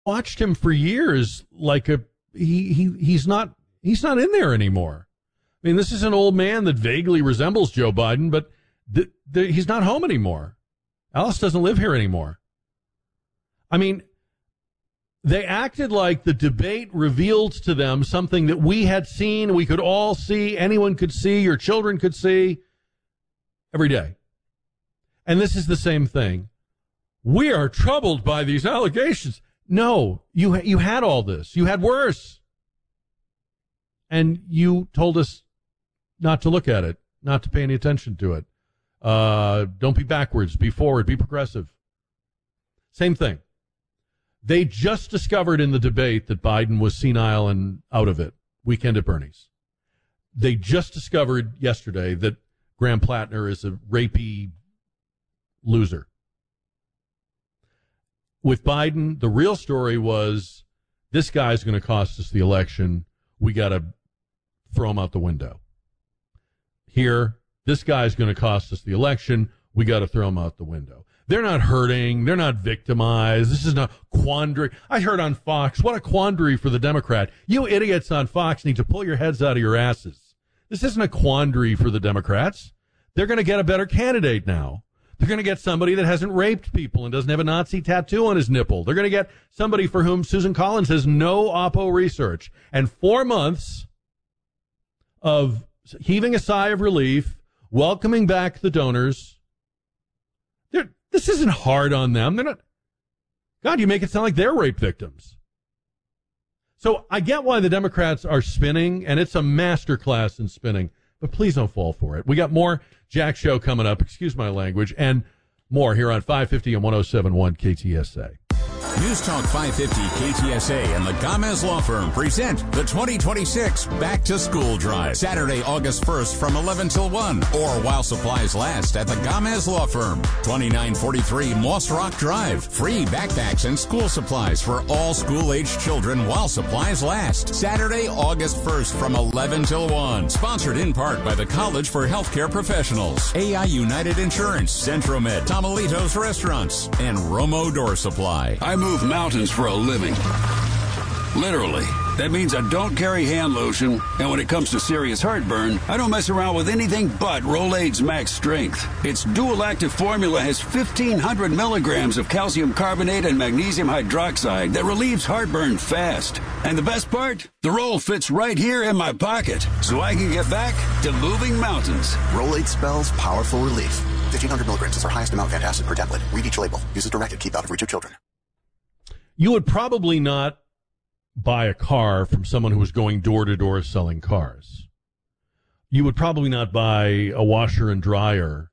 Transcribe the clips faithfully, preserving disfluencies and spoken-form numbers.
watched him for years like a he he he's not he's not in there anymore. I mean, this is an old man that vaguely resembles Joe Biden, but the, the, he's not home anymore. Alice doesn't live here anymore. I mean, they acted like the debate revealed to them something that we had seen, we could all see, anyone could see, your children could see every day. And this is the same thing. We are troubled by these allegations. No, you you had all this. You had worse. And you told us not to look at it, not to pay any attention to it. Uh, don't be backwards, be forward, be progressive. Same thing. They just discovered in the debate that Biden was senile and out of it. Weekend at Bernie's. They just discovered yesterday that Graham Plattner is a rapey loser. With Biden, the real story was this guy's going to cost us the election. We got to throw him out the window. Here, this guy's going to cost us the election. We got to throw him out the window. They're not hurting. They're not victimized. This is not quandary. I heard on Fox, what a quandary for the Democrat. You idiots on Fox need to pull your heads out of your asses. This isn't a quandary for the Democrats. They're going to get a better candidate now. They're going to get somebody that hasn't raped people and doesn't have a Nazi tattoo on his nipple. They're going to get somebody for whom Susan Collins has no oppo research. And four months of heaving a sigh of relief, welcoming back the donors. They're, this isn't hard on them. They're not. God, you make it sound like they're rape victims. So I get why the Democrats are spinning, and it's a masterclass in spinning. But please don't fall for it. We got more Jack Show coming up, excuse my language, and more here on five fifty and one oh seven point one K T S A. News Talk five fifty K T S A and the Gomez Law Firm present the twenty twenty-six Back to School Drive. Saturday, August first from eleven till one, or while supplies last at the Gomez Law Firm. twenty-nine forty-three Moss Rock Drive. Free backpacks and school supplies for all school-aged children while supplies last. Saturday, August first from eleven till one. Sponsored in part by the College for Healthcare Professionals, A I United Insurance, Centromed, Tomalito's Restaurants, and Romo Door Supply. I move mountains for a living. Literally. That means I don't carry hand lotion, and when it comes to serious heartburn, I don't mess around with anything but Rolaids Max Strength. Its dual-active formula has fifteen hundred milligrams of calcium carbonate and magnesium hydroxide that relieves heartburn fast. And the best part? The roll fits right here in my pocket, so I can get back to moving mountains. Rolaids spells powerful relief. fifteen hundred milligrams is our highest amount of antacid per tablet. Read each label. Use as directed. Keep out of reach of children. You would probably not buy a car from someone who was going door to door selling cars. You would probably not buy a washer and dryer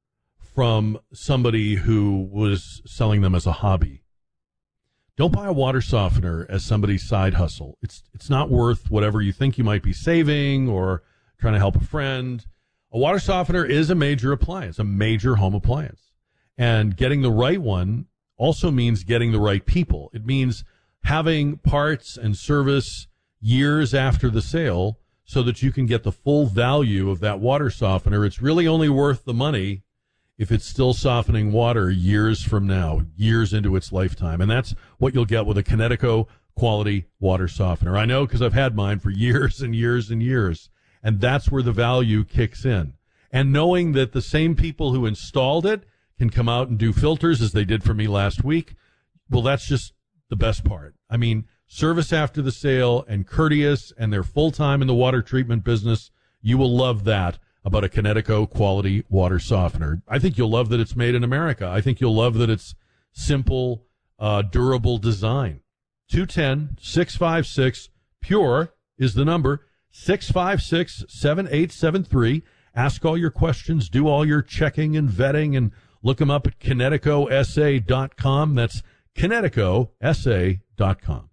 from somebody who was selling them as a hobby. Don't buy a water softener as somebody's side hustle. It's it's not worth whatever you think you might be saving or trying to help a friend. A water softener is a major appliance, a major home appliance. And getting the right one also means getting the right people. It means having parts and service years after the sale so that you can get the full value of that water softener. It's really only worth the money if it's still softening water years from now, years into its lifetime. And that's what you'll get with a Kinetico quality water softener. I know because I've had mine for years and years and years. And that's where the value kicks in. And knowing that the same people who installed it can come out and do filters as they did for me last week, well, that's just the best part. I mean, service after the sale and courteous, and they're full-time in the water treatment business. You will love that about a Kinetico quality water softener. I think you'll love that it's made in America. I think you'll love that it's simple, uh, durable design. two one zero, six five six, PURE is the number, six five six, seven eight seven three. Ask all your questions, do all your checking and vetting, and look them up at Kinetico S A dot com. That's Kinetico S A dot com.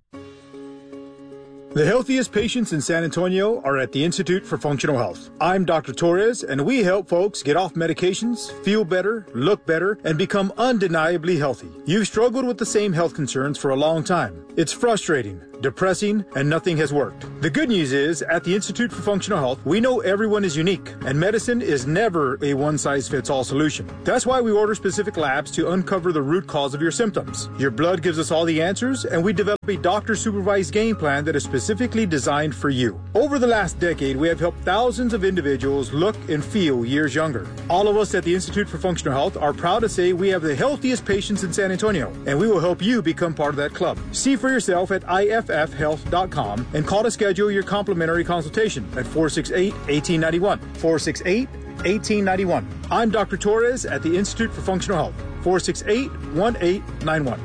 The healthiest patients in San Antonio are at the Institute for Functional Health. I'm Doctor Torres, and we help folks get off medications, feel better, look better, and become undeniably healthy. You've struggled with the same health concerns for a long time. It's frustrating, depressing, and nothing has worked. The good news is, at the Institute for Functional Health, we know everyone is unique, and medicine is never a one-size-fits-all solution. That's why we order specific labs to uncover the root cause of your symptoms. Your blood gives us all the answers, and we develop a doctor-supervised game plan that is specifically designed for you. Over the last decade, we have helped thousands of individuals look and feel years younger. All of us at the Institute for Functional Health are proud to say we have the healthiest patients in San Antonio, and we will help you become part of that club. See for yourself at I F F health dot com and call to schedule your complimentary consultation at four six eight, one eight nine one. four six eight, one eight nine one. I'm Doctor Torres at the Institute for Functional Health. four six eight, one eight nine one.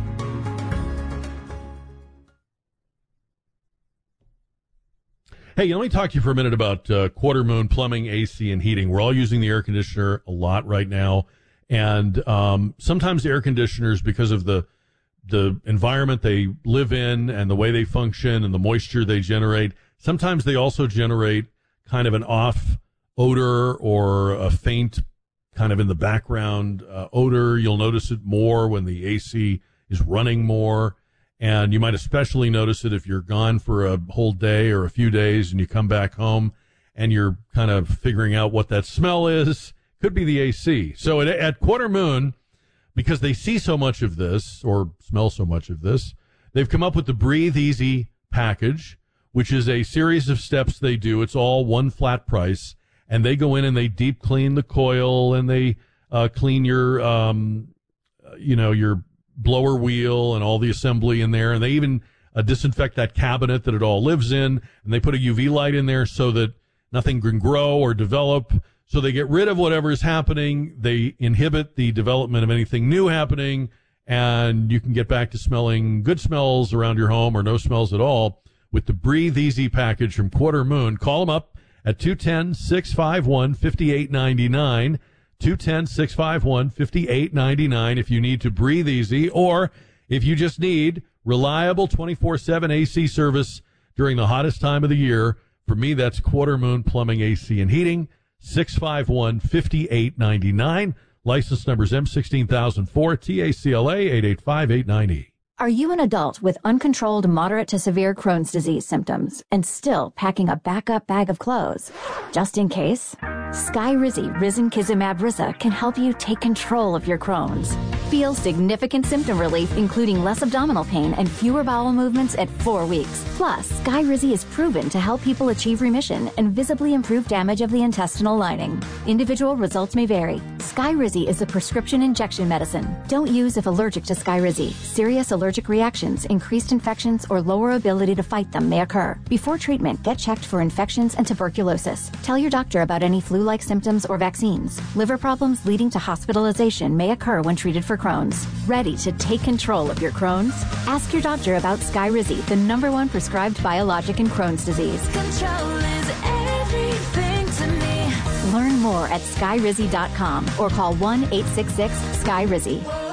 Hey, let me talk to you for a minute about uh, Quarter Moon Plumbing, A C, and Heating. We're all using the air conditioner a lot right now, and um, sometimes the air conditioners, because of the the environment they live in and the way they function and the moisture they generate, sometimes they also generate kind of an off odor or a faint kind of in the background uh, odor. You'll notice it more when the A C is running more. And you might especially notice it if you're gone for a whole day or a few days and you come back home and you're kind of figuring out what that smell is. Could be the A C. So at, at Quarter Moon, because they see so much of this or smell so much of this, they've come up with the Breathe Easy package, which is a series of steps they do. It's all one flat price. And they go in and they deep clean the coil and they uh, clean your, um, you know, your blower wheel and all the assembly in there, and they even uh, disinfect that cabinet that it all lives in, and they put a U V light in there so that nothing can grow or develop. So they get rid of whatever is happening, they inhibit the development of anything new happening, and you can get back to smelling good smells around your home or no smells at all with the Breathe Easy package from Quarter Moon. Call them up at two one zero, six five one, five eight nine nine. two one zero, six five one, five eight nine nine if you need to breathe easy, or if you just need reliable twenty-four seven A C service during the hottest time of the year. For me, that's Quarter Moon Plumbing, A C, and Heating, six five one, five eight nine nine. License number is M one six zero zero four, T A C L A eight eight five eight nine E. Are you an adult with uncontrolled moderate to severe Crohn's disease symptoms and still packing a backup bag of clothes? Just in case, Skyrizi Risankizumab Risa can help you take control of your Crohn's. Feel significant symptom relief, including less abdominal pain and fewer bowel movements at four weeks. Plus, Skyrizi is proven to help people achieve remission and visibly improve damage of the intestinal lining. Individual results may vary. Skyrizi is a prescription injection medicine. Don't use if allergic to Skyrizi. Serious allergic reactions, increased infections, or lower ability to fight them may occur. Before treatment, get checked for infections and tuberculosis. Tell your doctor about any flu-like symptoms or vaccines. Liver problems leading to hospitalization may occur when treated for Crohn's. Ready to take control of your Crohn's? Ask your doctor about Skyrizi, the number one prescribed biologic in Crohn's disease. Control is everything to me. Learn more at skyrizi dot com or call one eight six six, S K Y R I Z I.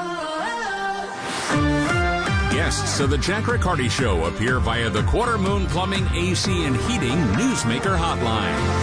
Guests of the Jack Riccardi Show appear via the Quarter Moon Plumbing, A C, and Heating Newsmaker Hotline.